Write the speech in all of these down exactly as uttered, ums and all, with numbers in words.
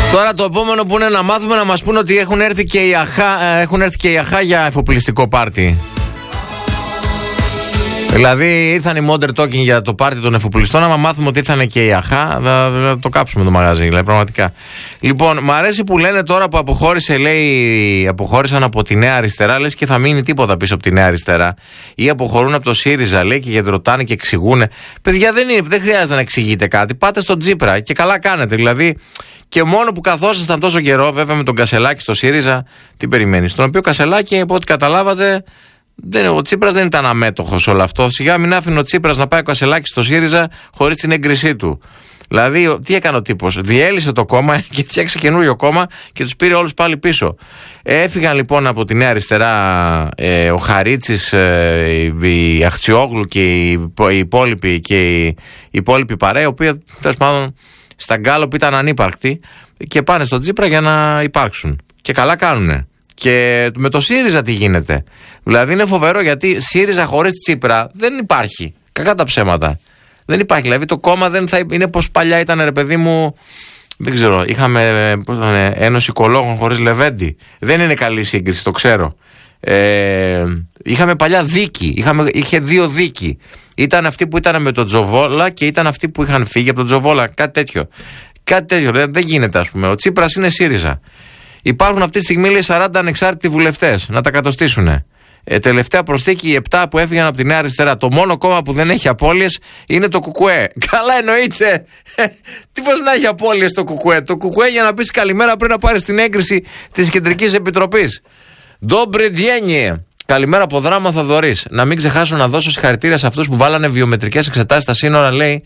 Τώρα το επόμενο που είναι να μάθουμε να μας πούνε ότι έχουν έρθει και οι αχά, έχουν έρθει και οι αχά για εφοπλιστικό πάρτι. Δηλαδή ήρθαν οι Modern Talking για το πάρτι των εφοπλιστών. Άμα μάθουμε ότι ήρθαν και οι αχά, θα, θα το κάψουμε το μαγαζί, δηλαδή, πραγματικά. Λοιπόν, μ' αρέσει που λένε τώρα που αποχώρησε, λέει, αποχώρησαν από τη Νέα Αριστερά, λες και θα μείνει τίποτα πίσω από τη Νέα Αριστερά. Ή αποχωρούν από το ΣΥΡΙΖΑ, λέει, και ρωτάνε και εξηγούν. Παιδιά, δεν, είναι, δεν χρειάζεται να εξηγείτε κάτι. Πάτε στον Τσίπρα και καλά κάνετε. Δηλαδή, και μόνο που καθόσασταν τόσο καιρό, βέβαια με τον Κασελάκη στο ΣΥΡΙΖΑ, τι περιμένει. Τον οποίο Κασελάκη, από ό,τι καταλάβατε. Δεν, ο Τσίπρας δεν ήταν αμέτωχος όλο αυτό. Σιγά μην άφηνε ο Τσίπρας να πάει ο Κασελάκης στο ΣΥΡΙΖΑ χωρίς την έγκρισή του. Δηλαδή, τι έκανε ο τύπος? Διέλυσε το κόμμα και φτιάξε καινούριο κόμμα και τους πήρε όλους πάλι πίσω. Έφυγαν λοιπόν από τη Νέα Αριστερά ε, ο Χαρίτσης, ε, η Αχτσιόγλου και οι υπόλοιποι και η υπόλοιπη παρέα, η οποία τέλος πάντων στα γκάλοπ ήταν ανύπαρκτοι, και πάνε στον Τσίπρα για να υπάρξουν. Και καλά κάνουνε. Και με το ΣΥΡΙΖΑ τι γίνεται? Δηλαδή είναι φοβερό, γιατί ΣΥΡΙΖΑ χωρίς Τσίπρα δεν υπάρχει. Κακά τα ψέματα. Δεν υπάρχει. Δηλαδή το κόμμα δεν θα είναι πως παλιά ήταν, ρε παιδί μου. Δεν ξέρω. Είχαμε πώς θα είναι, Ένωση Οικολόγων χωρίς Λεβέντη. Δεν είναι καλή σύγκριση, το ξέρω. Ε, είχαμε παλιά δίκη. Είχαμε, είχε δύο δίκη. Ήταν αυτοί που ήταν με τον Τζοβόλα και ήταν αυτοί που είχαν φύγει από τον Τζοβόλα. Κάτι τέτοιο. Κάτι τέτοιο. Δεν, δεν γίνεται, ας πούμε. Ο Τσίπρας είναι ΣΥΡΙΖΑ. Υπάρχουν αυτή τη στιγμή, λέει, σαράντα ανεξάρτητοι βουλευτές να τα κατοστήσουν. Ε, τελευταία προσθήκη, οι επτά που έφυγαν από τη Νέα Αριστερά. Το μόνο κόμμα που δεν έχει απώλειες είναι το Κουκουέ. Καλά, εννοείται. Τι πώς να έχει απώλειες το Κουκουέ? Το Κουκουέ, για να πεις καλημέρα, πρέπει να πάρεις την έγκριση της Κεντρικής Επιτροπής. Ντόμπρι διένιε. Καλημέρα από Δράμα, Θοδωρής. Να μην ξεχάσω να δώσω συγχαρητήρια σε αυτούς που βάλανε βιομετρικές εξετάσεις στα σύνορα, λέει,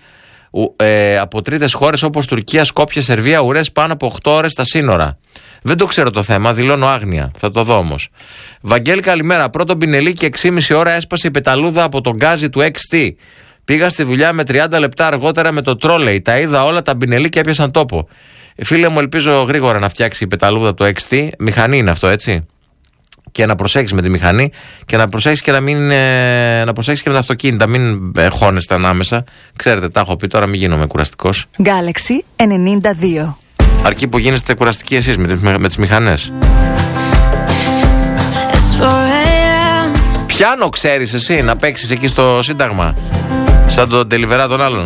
ε, από τρίτες χώρες όπως Τουρκία, Σκόπια, Σερβία, ουρές πάνω από οκτώ ώρες στα σύνορα. Δεν το ξέρω το θέμα, δηλώνω άγνοια. Θα το δω όμως. Βαγγέλη, καλημέρα. Πρώτο Μπινελίκι, έξι και μισή ώρα έσπασε η πεταλούδα από τον γκάζι του εξ τι. Πήγα στη δουλειά με τριάντα λεπτά αργότερα με το τρόλεϊ. Τα είδα όλα, τα Μπινελίκια έπιασαν τόπο. Φίλε μου, ελπίζω γρήγορα να φτιάξει η πεταλούδα από το εξ τι. Μηχανή είναι αυτό, έτσι. Και να προσέξεις με τη μηχανή και να προσέξεις και να μην. Ε, να προσέξεις και με τα αυτοκίνητα. Μην ε, χώνεστε ανάμεσα. Ξέρετε, τα έχω πει τώρα, μην γίνομαι κουραστικός. Galaxy ενενήντα δύο. Αρκεί που γίνεστε κουραστικοί εσείς με, με, με τις μηχανές. Πιάνο ξέρεις εσύ να παίξεις εκεί στο Σύνταγμα, σαν τον Τελιβερά των άλλων?